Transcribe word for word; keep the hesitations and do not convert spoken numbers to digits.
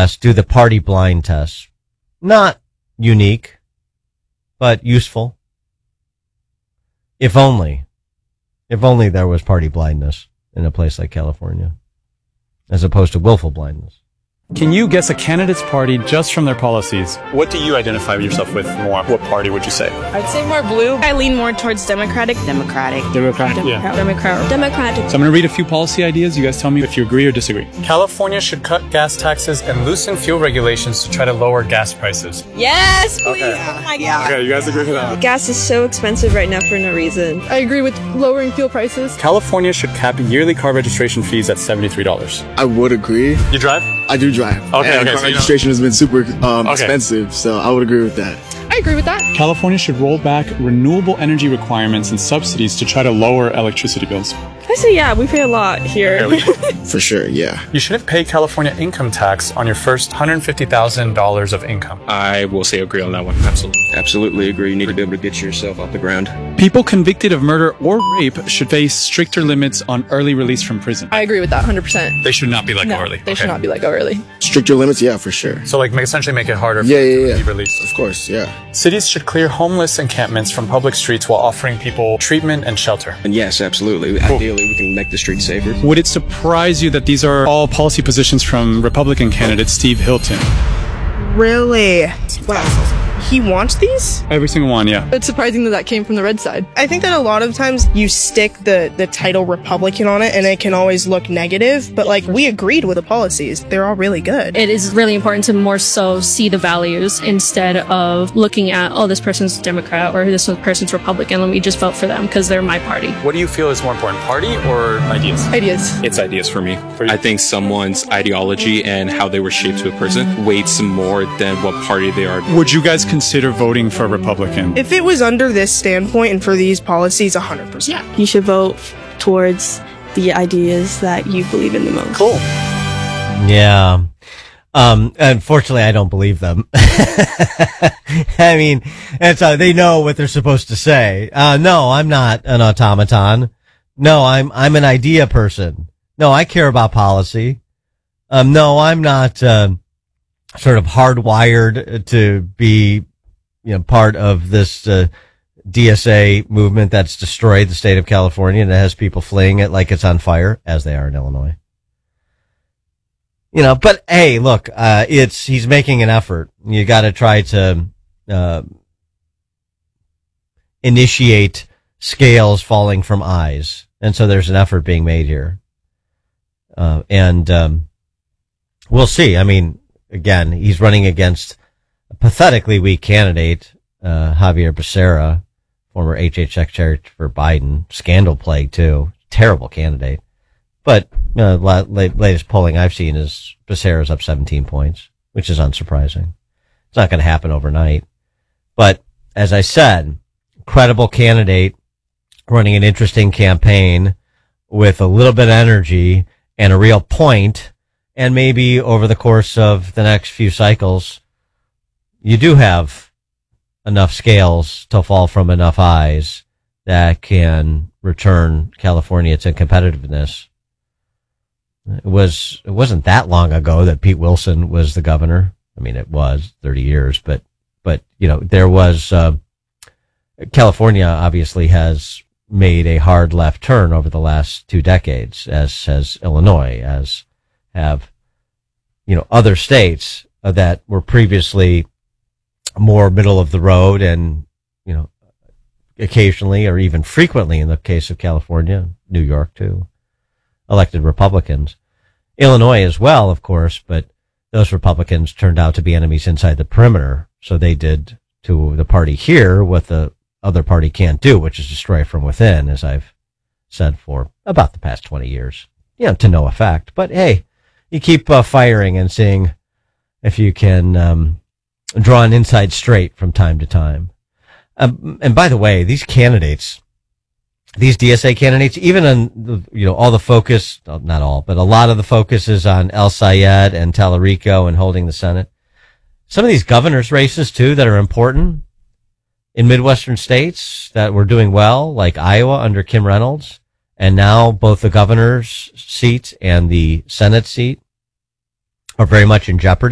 nonetheless do the party blind test. Not unique, but useful. If only, if only there was party blindness in a place like California, as opposed to willful blindness. Can you guess a candidate's party just from their policies? What do you identify yourself with more? What party would you say? I'd say more blue. I lean more towards Democratic. Democratic. Democratic. Yeah. Democratic. Democratic. So I'm going to read a few policy ideas. You guys tell me if you agree or disagree. California should cut gas taxes and loosen fuel regulations to try to lower gas prices. Yes, please. Okay. Oh my God. Okay, you guys agree with that? Gas is so expensive right now for no reason. I agree with lowering fuel prices. California should cap yearly car registration fees at seventy-three dollars. I would agree. You drive? I do drive. Okay, and okay. car So registration has been super um, Okay. expensive, so I would agree with that. I agree with that. California should roll back renewable energy requirements and subsidies to try to lower electricity bills. I say yeah, we pay a lot here. For sure, yeah. You shouldn't pay California income tax on your first one hundred fifty thousand dollars of income. I will say agree on that one. Absolutely. Absolutely agree. You need to be able to get yourself off the ground. People convicted of murder or rape should face stricter limits on early release from prison. I agree with that one hundred percent. They should not be let go No, early. they should not be let go early. Stricter limits, yeah, for sure. So, like, make, essentially make it harder Yeah, for yeah, them yeah. to be released. Of course, yeah. Cities should clear homeless encampments from public streets while offering people treatment and shelter. And yes, absolutely. Ideally, we can make the streets safer. Would it surprise you that these are all policy positions from Republican candidate Steve Hilton? Really? Wow. He wants these? Every single one, yeah. It's surprising that that came from the red side. I think that a lot of times you stick the, the title Republican on it and it can always look negative, but like we agreed with the policies. They're all really good. It is really important to more so see the values instead of looking at, oh, this person's Democrat or this person's Republican. Let me just vote for them because they're my party. What do you feel is more important, party or ideas? Ideas. It's ideas for me. For you? I think someone's ideology and how they were shaped to a person weights more than what party they are. Would you guys consider voting for a Republican? If it was under this standpoint and for these policies, one hundred percent. You should vote towards the ideas that you believe in the most. Cool. Yeah. Um, unfortunately, I don't believe them. I mean, it's, uh, they know what they're supposed to say. Uh, no, I'm not an automaton. No, I'm, I'm an idea person. No, I care about policy. Um, no, I'm not, uh, sort of hardwired to be, you know, part of this, uh, D S A movement that's destroyed the state of California and it has people fleeing it like it's on fire, as they are in Illinois. You know, but hey, look, uh, it's, he's making an effort. You gotta try to, uh, initiate scales falling from eyes. And so there's an effort being made here. Uh, and, um, we'll see. I mean, again, he's running against a pathetically weak candidate, uh, Javier Becerra, former H H Secretary for Biden, scandal plagued too, terrible candidate. But uh, la- latest polling I've seen is Becerra's up seventeen points, which is unsurprising. It's not going to happen overnight. But as I said, credible candidate running an interesting campaign with a little bit of energy and a real point, and maybe over the course of the next few cycles, you do have enough scales to fall from enough eyes that can return California to competitiveness. It was, it wasn't that long ago that Pete Wilson was the governor. I mean, it was thirty years, but, but, you know, there was, uh, California obviously has made a hard left turn over the last two decades, as has Illinois, as have, you know, other states that were previously more middle of the road and, you know, occasionally or even frequently in the case of California, New York too, elected Republicans. Illinois as well, of course, but those Republicans turned out to be enemies inside the perimeter. So they did to the party here what the other party can't do, which is destroy from within, as I've said for about the past twenty years, you know, to no effect. But hey, you keep uh, firing and seeing if you can, um, draw an inside straight from time to time. Um, and by the way, these candidates, these D S A candidates, even on, you know, all the focus, not all, but a lot of the focus is on El Sayed and Tallarico and holding the Senate. Some of these governors races too that are important in Midwestern states that were doing well, like Iowa under Kim Reynolds, and now both the governor's seat and the Senate seat are very much in jeopardy.